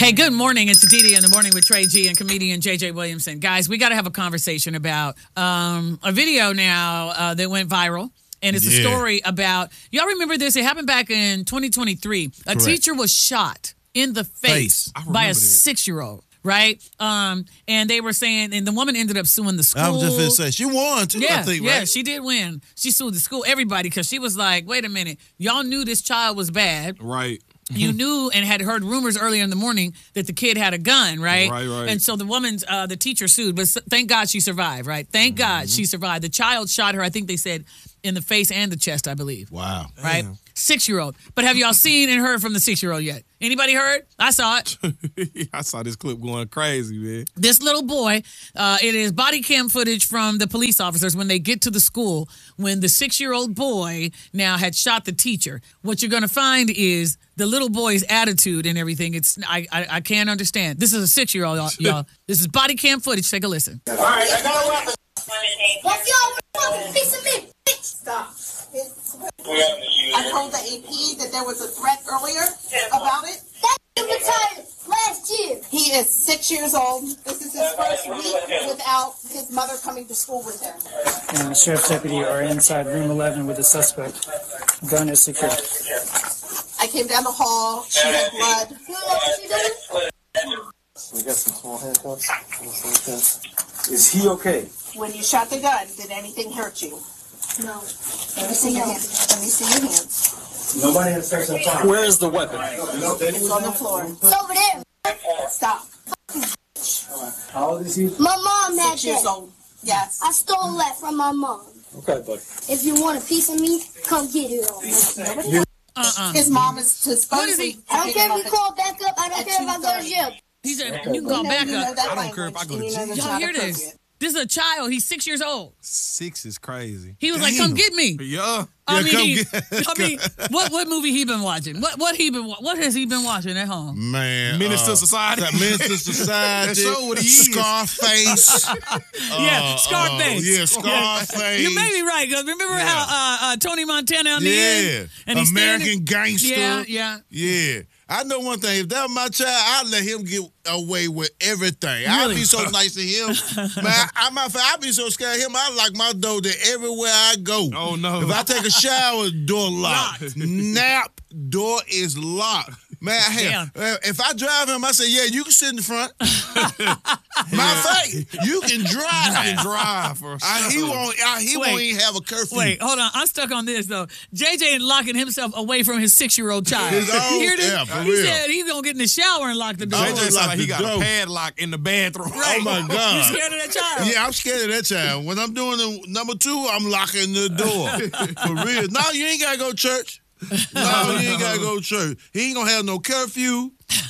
Hey, good morning. It's Aditi in the morning with Trey G and comedian JJ Williamson. Guys, we got to have a conversation about a video now that went viral. And it's a story about, y'all remember this? It happened back in 2023. A teacher was shot in the face by a 6-year-old. Right? And they were saying, and the woman ended up suing the school. I was just going to say, she won too, I think, right? Yeah, she did win. She sued the school, everybody, because she was like, wait a minute, y'all knew this child was bad. Right. You knew and had heard rumors earlier in the morning that the kid had a gun, right? Right. And so the woman's, the teacher sued, but thank God she survived, right? Thank God she survived. The child shot her, I think they said, in the face and the chest, I believe. Wow. Right? 6-year-old. But have y'all seen and heard from the 6-year-old yet? Anybody heard? I saw it. I saw this clip going crazy, man. This little boy, it is body cam footage from the police officers when they get to the school when the 6-year-old boy now had shot the teacher. What you're going to find is the little boy's attitude and everything. It's I can't understand. This is a 6-year-old, y'all. This is body cam footage. Take a listen. All right, I got a weapon. What's your piece of meat? Stop. I told the AP that there was a threat earlier about it. That retired last year. He is 6 years old. This is his first week without his mother coming to school with him. And the sheriff's deputy are inside room 11 with the suspect. Gun is secured. I came down the hall. She had blood. You know what she did? We got some small handcuffs. Is he okay? When you shot the gun, did anything hurt you? No. Let me see your hands. Let me see your hands. Nobody has sex on fire. Where is the weapon? It's on the floor. It's over there. Stop. How old is he? My mom had 6 years that. old. Yes. I stole that from my mom. Okay, buddy. If you want a piece of me, come get it. His mom is supposed What is he? I don't care if you call back up. I don't care if I go to jail. He said, you can call back up. I don't care if I go to jail. Y'all hear this? This is a child. He's 6 years old. 6 is crazy. He was like, come get me. Yeah. I mean, what movie he been watching? What has he been watching at home? Man. Menace to Society. Menace to Society. That show what he is. Scarface. Yeah, Scarface. Yeah, Scarface. You may be right, because remember how Tony Montana on the end? And he's American Gangster. Yeah. I know one thing. If that was my child, I'd let him get away with everything. Really? I'd be so nice to him. Man, I'd be so scared of him. I like my door that everywhere I go. Oh, no. If I take a shower, door locked. Nap, door is locked. Man, if I drive him, I say, yeah, you can sit in the front. Matter of fact, you can drive. You can drive for sure. He won't even have a curfew. Wait, hold on. I'm stuck on this, though. JJ is locking himself away from his 6-year-old child. His own, You hear this? yeah, for he real. said he's going to get in the shower and lock the door. Oh, JJ sound like he got door. a padlock in the bathroom. Right. Oh, my God. You scared of that child? Yeah, I'm scared of that child. When I'm doing the number 2, I'm locking the door. For real. No, you ain't got to go to church. No, you ain't got to go to church. He ain't going to have no curfew.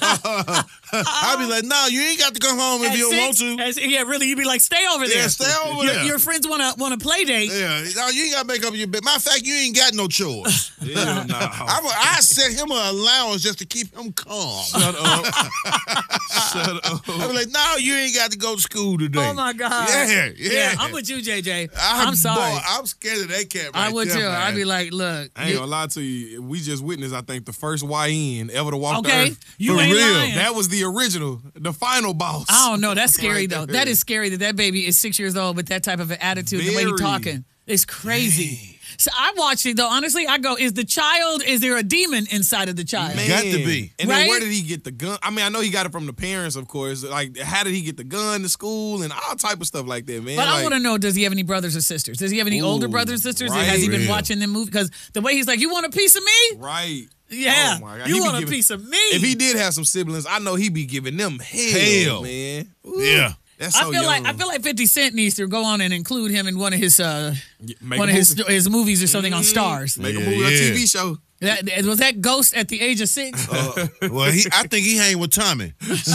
I'll be like, no, you ain't got to come home if you don't want to. Yeah, really, you'd be like, stay over there. Yeah, stay over there. Your friends want to play date. Yeah, no, you ain't got to make up your bed. Matter of fact, you ain't got no chores. Yeah, no. I set him an allowance just to keep him calm. Shut up. Shut up. I be like, no, you ain't got to go to school today. Oh, my God. Yeah. I'm with you, JJ. I'm sorry. Boy, I'm scared of that cat right I would there, too. man. I'd be like, look. I ain't gonna lie to you. We just witnessed, I think, the first YN ever to walk the Okay, earth. you For ain't real. lying. That was the original, the final boss. I don't know. That's scary, Right though. there. That is scary that baby is 6 years old with that type of an attitude, the way he's Very. talking. It's crazy. So I watched it, though. Honestly, I go, is there a demon inside of the child? Man. Got to be. And Right? then where did he get the gun? I mean, I know he got it from the parents, of course. Like, how did he get the gun to school and all type of stuff like that, man? But I Like, want to know, does he have any brothers or sisters? Does he have any Ooh, older brothers or sisters? right. Has he been Real. watching them movies? Because the way he's like, you want a piece of me? Right. Yeah. Oh, my God. You He be want a giving- piece of me? If he did have some siblings, I know he'd be giving them hell. Man. Ooh, Yeah. That's so I feel young. like 50 Cent needs to go on and include him in one of his Make one a of his movie. his movies or something on Stars. Make a Yeah, movie, a yeah. TV show. Was that Ghost at the age of 6? Well, I think he hang with Tommy.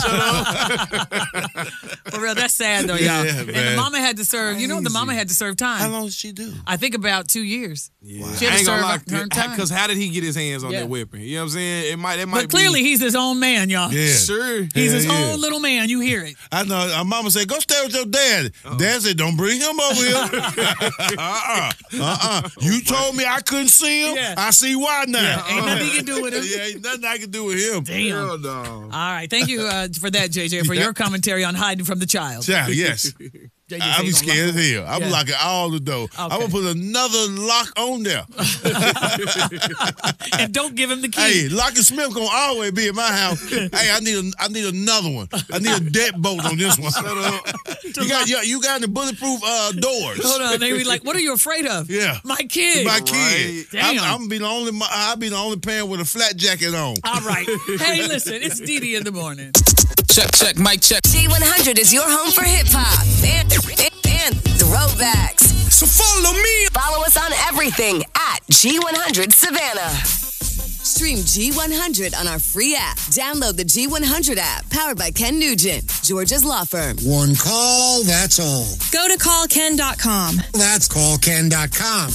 For real, that's sad though, Yeah, y'all. And the man. mama had to serve. You know, the mama had to serve time. How long did she do? I think about 2 years. Yeah. She had I to ain't gonna lie, serve her time. because how did he get his hands on Yeah. that weapon? You know what I'm saying? It might But clearly, be, he's his own man, y'all. Yeah. sure. He's his Yeah, yeah. own little man. You hear it. I know. Our mama said, go stay with your dad. Dad said, don't bring him over here. You told me I couldn't see him. Yeah. I see why now. now. Ain't nothing you can do with him. Yeah, ain't nothing I can do with him. Damn. Hell no. All right. Thank you for that, JJ, for your commentary on hiding from the child. Yeah, yes. JJ I be scared as hell. I'm locking all the door. I'm going to put another lock on there. And don't give him the key. Hey, Lock and Smith going to always be in my house. Hey, I need another one. I need a deadbolt on this one. You got the bulletproof doors. Hold on. They be like, what are you afraid of? Yeah. My kid. My kid. Damn. I'll be the only parent with a flat jacket on. All right. Hey, listen, it's Dee in the morning. Check, mic check. G100 is your home for hip hop and throwbacks. So follow me. Follow us on everything at G100 Savannah. Stream G100 on our free app. Download the G100 app, powered by Ken Nugent, Georgia's law firm. One call, that's all. Go to callken.com. That's callken.com.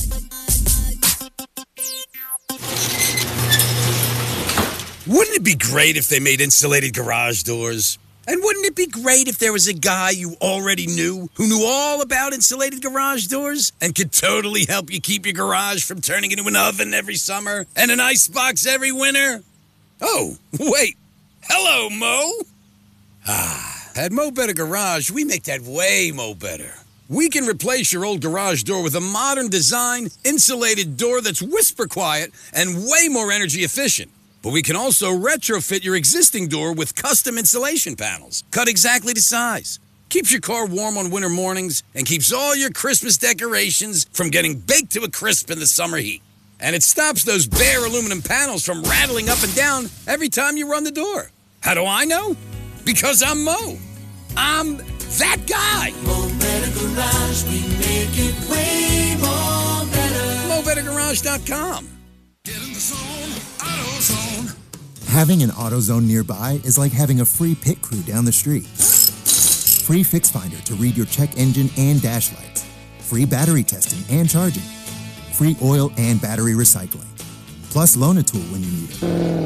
Wouldn't it be great if they made insulated garage doors? And wouldn't it be great if there was a guy you already knew who knew all about insulated garage doors and could totally help you keep your garage from turning into an oven every summer and an icebox every winter? Oh, wait. Hello, Mo. At Mo Better Garage, we make that way Mo Better. We can replace your old garage door with a modern design, insulated door that's whisper quiet and way more energy efficient. But we can also retrofit your existing door with custom insulation panels, cut exactly to size. Keeps your car warm on winter mornings and keeps all your Christmas decorations from getting baked to a crisp in the summer heat. And it stops those bare aluminum panels from rattling up and down every time you run the door. How do I know? Because I'm Mo. I'm that guy. Mo Better Garage, we make it way more better. MoBetterGarage.com. Get in the zone, AutoZone. Having an AutoZone nearby is like having a free pit crew down the street. Free Fix Finder to read your check engine and dash lights. Free battery testing and charging. Free oil and battery recycling. Plus Loan-A-Tool when you need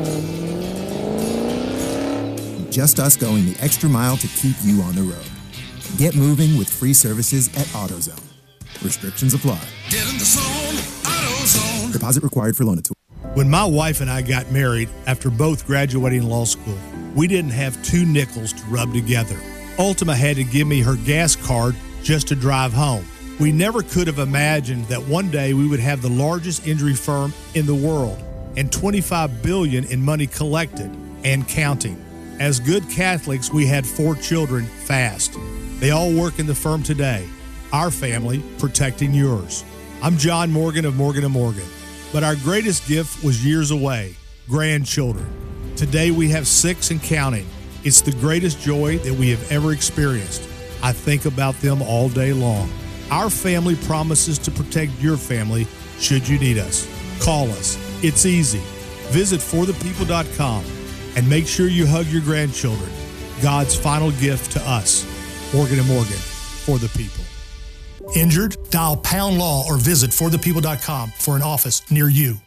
it. Just us going the extra mile to keep you on the road. Get moving with free services at AutoZone. Restrictions apply. Get in the zone, AutoZone. Deposit required for Loan-A-Tool. When my wife and I got married after both graduating law school, we didn't have two nickels to rub together. Ultima had to give me her gas card just to drive home. We never could have imagined that one day we would have the largest injury firm in the world and $25 billion in money collected and counting. As good Catholics, we had 4 children fast. They all work in the firm today. Our family protecting yours. I'm John Morgan of Morgan & Morgan. But our greatest gift was years away, grandchildren. Today we have 6 and counting. It's the greatest joy that we have ever experienced. I think about them all day long. Our family promises to protect your family should you need us. Call us. It's easy. Visit forthepeople.com and make sure you hug your grandchildren. God's final gift to us. Morgan & Morgan, for the people. Injured? Dial Pound Law or visit forthepeople.com for an office near you.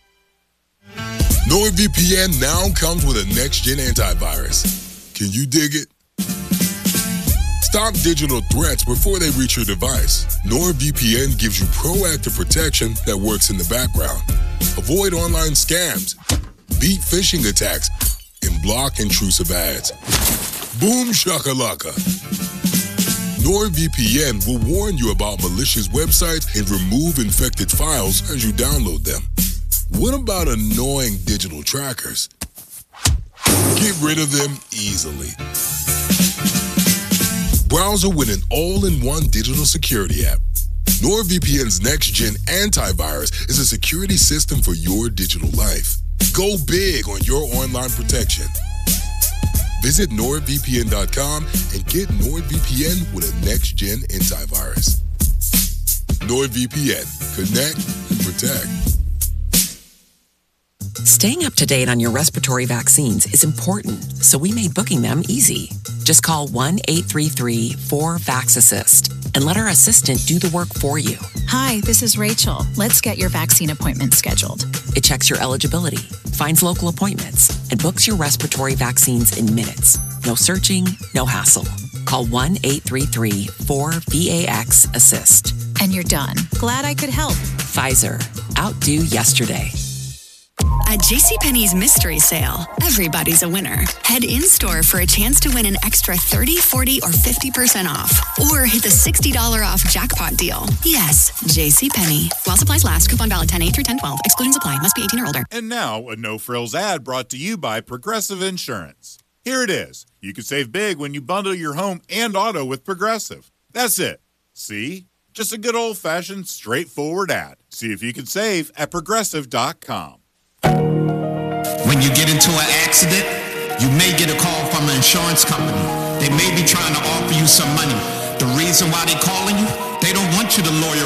NordVPN now comes with a next-gen antivirus. Can you dig it? Stop digital threats before they reach your device. NordVPN gives you proactive protection that works in the background. Avoid online scams, beat phishing attacks, and block intrusive ads. Boom shakalaka. NordVPN will warn you about malicious websites and remove infected files as you download them. What about annoying digital trackers? Get rid of them easily. Browser with an all-in-one digital security app. NordVPN's next-gen antivirus is a security system for your digital life. Go big on your online protection. Visit NordVPN.com and get NordVPN with a next-gen antivirus. NordVPN. Connect and protect. Staying up to date on your respiratory vaccines is important, so we made booking them easy. Just call 1-833-4VAX-ASSIST and let our assistant do the work for you. Hi, this is Rachel. Let's get your vaccine appointment scheduled. It checks your eligibility, finds local appointments, and books your respiratory vaccines in minutes. No searching, no hassle. Call 1-833-4VAX-ASSIST. And you're done. Glad I could help. Pfizer. Outdo yesterday. At JCPenney's Mystery Sale, everybody's a winner. Head in-store for a chance to win an extra 30, 40, or 50% off. Or hit the $60 off jackpot deal. Yes, JCPenney. While supplies last, coupon valid 10/8 through 10/12. Exclusions apply. Must be 18 or older. And now, a no-frills ad brought to you by Progressive Insurance. Here it is. You can save big when you bundle your home and auto with Progressive. That's it. See? Just a good old-fashioned, straightforward ad. See if you can save at Progressive.com. When you get into an accident, you may get a call from an insurance company. They may be trying to offer you some money. The reason why they're calling you, they don't want you to lawyer